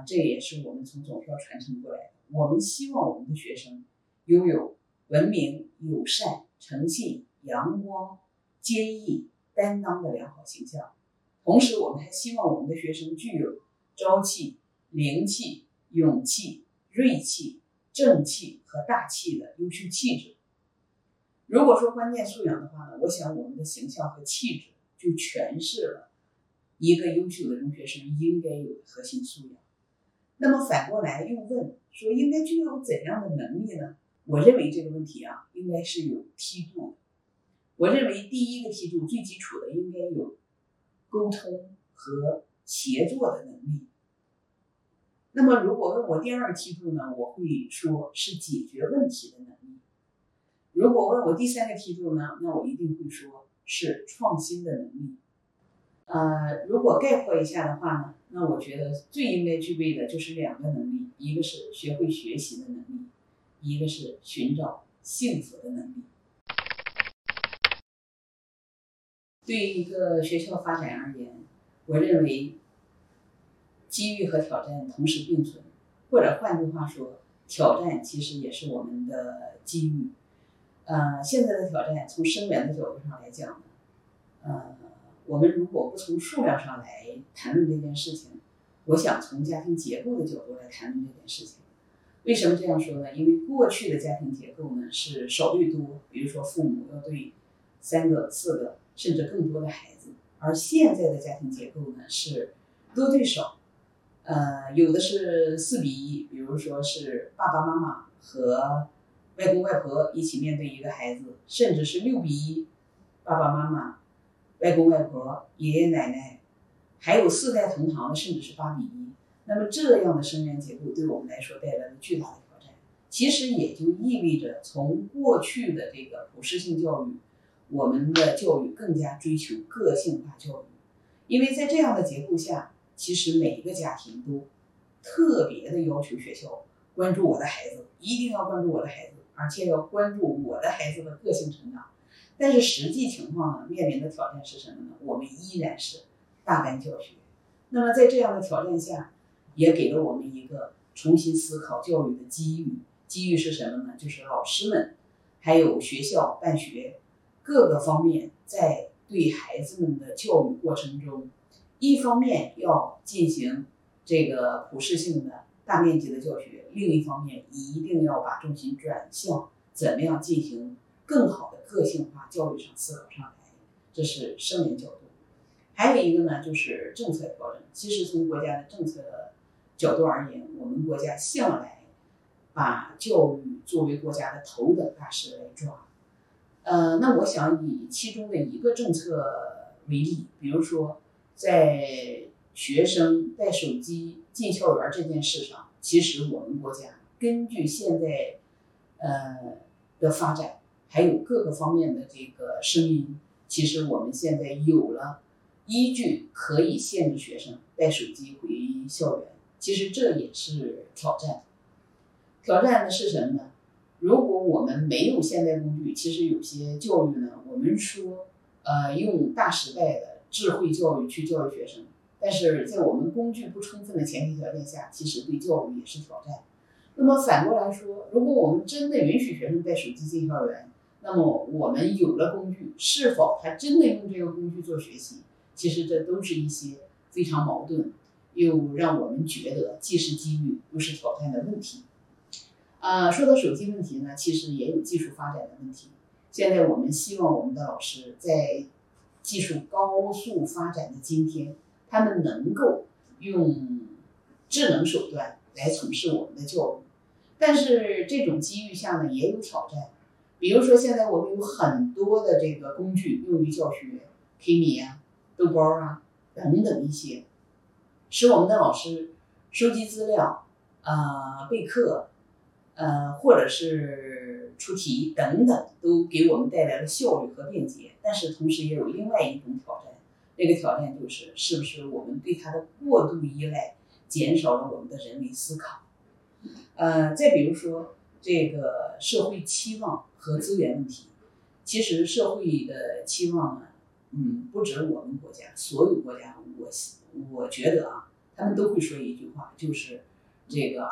这也是我们从总校传承过来的。我们希望我们的学生拥有文明、友善、诚信、阳光、坚毅、担当的良好形象。同时，我们还希望我们的学生具有朝气、灵气、勇气、锐气、正气和大气的优秀气质。如果说关键素养的话呢，我想我们的形象和气质就诠释了一个优秀的中学生应该有的核心素养。那么反过来又问说，应该具有怎样的能力呢？我认为这个问题应该是有梯度的。我认为第一个梯度最基础的应该有沟通和协作的能力。那么如果问我第二个梯度呢，我会说是解决问题的能力。如果问我第三个梯度呢，那我一定会说是创新的能力。如果概括一下的话呢，那我觉得最应该具备的就是两个能力，一个是学会学习的能力，一个是寻找幸福的能力。对于一个学校发展而言，我认为机遇和挑战同时并存，或者换句话说，挑战其实也是我们的机遇。现在的挑战从生源的角度上来讲呢，我们如果不从数量上来谈论这件事情，我想从家庭结构的角度来谈论这件事情。为什么这样说呢？因为过去的家庭结构呢是少对多，比如说父母要对3个、4个甚至更多的孩子，而现在的家庭结构呢是多对少，有的是4比1，比如说是爸爸妈妈和外公外婆一起面对一个孩子，甚至是6比1，爸爸妈妈、外公外婆、爷爷奶奶，还有4代同堂的，甚至是8比1。那么这样的生源结构对我们来说带来了巨大的挑战，其实也就意味着从过去的这个普适性教育，我们的教育更加追求个性化教育。因为在这样的结构下，其实每一个家庭都特别的要求学校关注我的孩子，一定要关注我的孩子，而且要关注我的孩子的个性成长。但是实际情况呢，面临的挑战是什么呢？我们依然是大班教学。那么在这样的挑战下，也给了我们一个重新思考教育的机遇。机遇是什么呢？就是老师们还有学校办学各个方面在对孩子们的教育过程中，一方面要进行这个普适性的大面积的教学，另一方面一定要把重心转向怎么样进行更好的个性化教育上思考上来，这是生源角度。还有一个呢，就是政策调整。其实从国家的政策角度而言，我们国家向来把教育作为国家的头等大事来抓。那我想以其中的一个政策为例，比如说在学生带手机进校园这件事上，其实我们国家根据现在的发展，还有各个方面的这个声音，其实我们现在有了依据可以限制学生带手机回校园。其实这也是挑战。挑战的是什么呢？如果我们没有现代工具，其实有些教育呢，我们说用大时代的智慧教育去教育学生，但是在我们工具不充分的前提条件下，其实对教育也是挑战。那么反过来说，如果我们真的允许学生带手机进校园，那么我们有了工具，是否他真的用这个工具做学习，其实这都是一些非常矛盾又让我们觉得既是机遇又是挑战的问题。说到手机问题呢，其实也有技术发展的问题。现在我们希望我们的老师在技术高速发展的今天，他们能够用智能手段来从事我们的教育。但是这种机遇下呢，也有挑战。比如说现在我们有很多的这个工具用于教学，Kimi 豆包等等一些，使我们的老师收集资料、备课、或者是出题等等，都给我们带来了效率和便捷。但是同时也有另外一种挑战，这个挑战就是是不是我们对它的过度依赖，减少了我们的人为思考。再比如说这个社会期望和资源问题，其实社会的期望呢，不止我们国家，所有国家，我觉得他们都会说一句话，就是这个